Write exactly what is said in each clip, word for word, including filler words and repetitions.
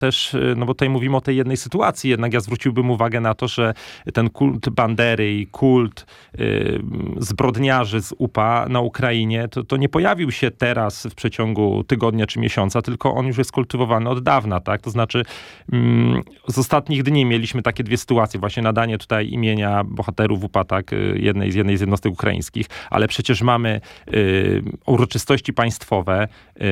też, no bo tutaj mówimy o tej jednej sytuacji, jednak ja zwróciłbym uwagę na to, że ten kult Bandery i kult y, zbrodniarzy z U P A na Ukrainie, to, to nie pojawił się teraz w przeciągu tygodnia czy miesiąca, tylko on już jest kultywowany od dawna, tak? To znaczy mm, z ostatnich dni mieliśmy takie dwie sytuacje, właśnie nadanie tutaj imienia bohaterów U P A, tak? Jednej z jednej z jednostek ukraińskich, ale przecież mamy y, uroczystości państwowe.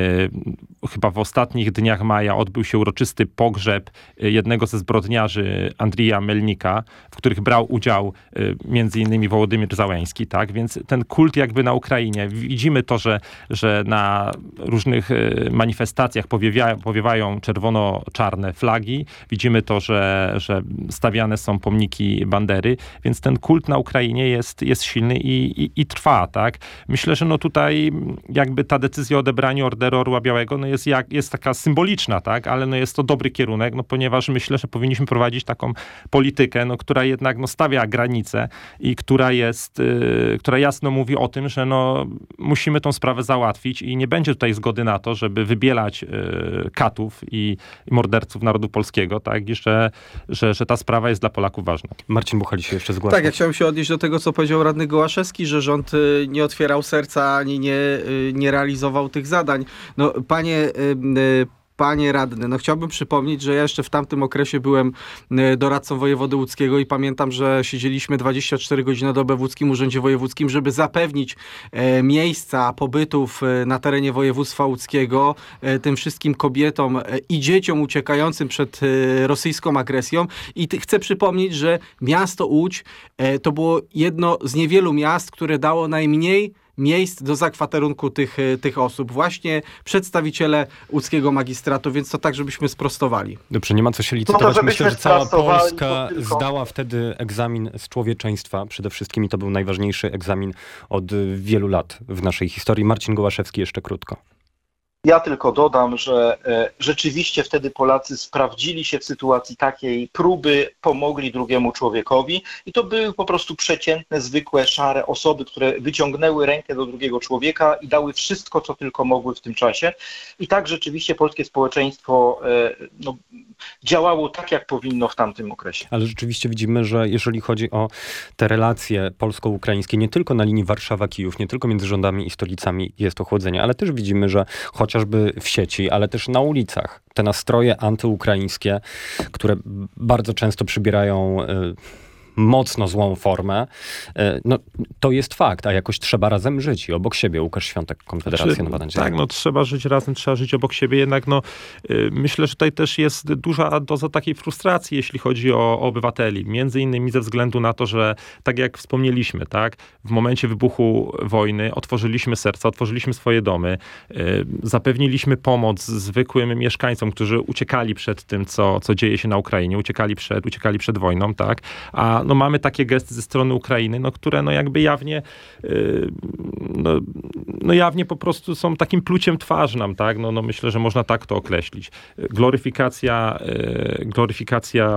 Y, chyba w ostatnich dniach maja odbył się uroczysty pogrzeb jednego ze zbrodniarzy, Andrija Melnika, w których brał udział y, między innymi Wołodymyr Załęski, tak? Więc ten kult jakby na Ukrainie, widzimy to, że, że na różnych y, manifestacjach powiewia, powiewają czerwono-czarne flagi, widzimy to, że, że stawiane są pomniki Bandery, więc ten kult na Ukrainie jest, jest silny i, i, i trwa, tak? Myślę, że no tutaj jakby ta decyzja o odebraniu Orderu Orła Białego no jest, jak, jest taka symboliczna, tak? Ale no jest to dobry kierunek, no ponieważ myślę, że powinniśmy prowadzić taką politykę, no, która jednak no, stawia granice i która jest, yy, która jasno mówi o tym, że no, musimy tą sprawę załatwić i nie będzie tutaj zgody na to, żeby wybielać yy, katów i, i morderców narodu polskiego, tak? I że, że, że ta sprawa jest dla Polaków ważna. Marcin Buchali się jeszcze zgłaszał. Tak, ja chciałem się odnieść do tego, co powiedział radny Gołaszewski, że rząd y, nie otwierał serca ani nie, y, nie realizował tych zadań. No, panie y, y, Panie radny, no chciałbym przypomnieć, że ja jeszcze w tamtym okresie byłem doradcą wojewody łódzkiego i pamiętam, że siedzieliśmy dwadzieścia cztery godziny na dobę w Łódzkim Urzędzie Wojewódzkim, żeby zapewnić e, miejsca pobytów e, na terenie województwa łódzkiego e, tym wszystkim kobietom e, i dzieciom uciekającym przed e, rosyjską agresją. I ty, chcę przypomnieć, że miasto Łódź e, to było jedno z niewielu miast, które dało najmniej miejsc do zakwaterunku tych, tych osób. Właśnie przedstawiciele łódzkiego magistratu, więc to tak, żebyśmy sprostowali. Dobrze, nie ma co się licytować. No Myślę, że cała Polska zdała wtedy egzamin z człowieczeństwa. Przede wszystkim i to był najważniejszy egzamin od wielu lat w naszej historii. Marcin Gołaszewski jeszcze krótko. Ja tylko dodam, że e, rzeczywiście wtedy Polacy sprawdzili się w sytuacji takiej próby, pomogli drugiemu człowiekowi i to były po prostu przeciętne, zwykłe, szare osoby, które wyciągnęły rękę do drugiego człowieka i dały wszystko, co tylko mogły w tym czasie. I tak rzeczywiście polskie społeczeństwo e, no, działało tak, jak powinno w tamtym okresie. Ale rzeczywiście widzimy, że jeżeli chodzi o te relacje polsko-ukraińskie, nie tylko na linii Warszawa-Kijów, nie tylko między rządami i stolicami jest ochłodzenie, ale też widzimy, że chociażby w sieci, ale też na ulicach. Te nastroje antyukraińskie, które bardzo często przybierają y, mocno złą formę, y, no to jest fakt, a jakoś trzeba razem żyć i obok siebie. Łukasz Świątek, Konfederacja znaczy, Nowa Nadzieja. Tak, no trzeba żyć razem, trzeba żyć obok siebie, jednak no y, myślę, że tutaj też jest duża doza takiej frustracji, jeśli chodzi o, o obywateli. Między innymi ze względu na to, że tak jak wspomnieliśmy, tak, w momencie wybuchu wojny otworzyliśmy serca, otworzyliśmy swoje domy, y, zapewniliśmy pomoc zwykłym mieszkańcom, którzy uciekali przed tym, co, co dzieje się na Ukrainie, uciekali przed, uciekali przed wojną, tak, a no mamy takie gesty ze strony Ukrainy, no które no jakby jawnie y, no, no jawnie po prostu są takim pluciem twarzy nam, tak? No, no myślę, że można tak to określić. Gloryfikacja, y, gloryfikacja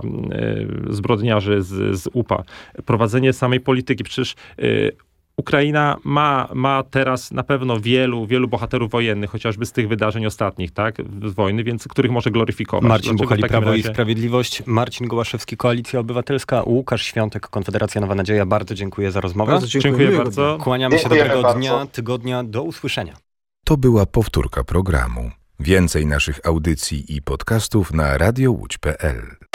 y, zbrodniarzy z, z U P A. Prowadzenie samej polityki. Przecież y, Ukraina ma, ma teraz na pewno wielu, wielu bohaterów wojennych, chociażby z tych wydarzeń ostatnich, tak, z wojny, więc których może gloryfikować. Marcin Buchali, Prawo razie... i Sprawiedliwość, Marcin Gołaszewski, Koalicja Obywatelska, Łukasz Świątek, Konfederacja Nowa Nadzieja. Bardzo dziękuję za rozmowę. Bardzo dziękuję, dziękuję bardzo. Kłaniamy się Dziękujemy dobrego bardzo. dnia, tygodnia. Do usłyszenia. To była powtórka programu. Więcej naszych audycji i podcastów na radio łódź kropka p l.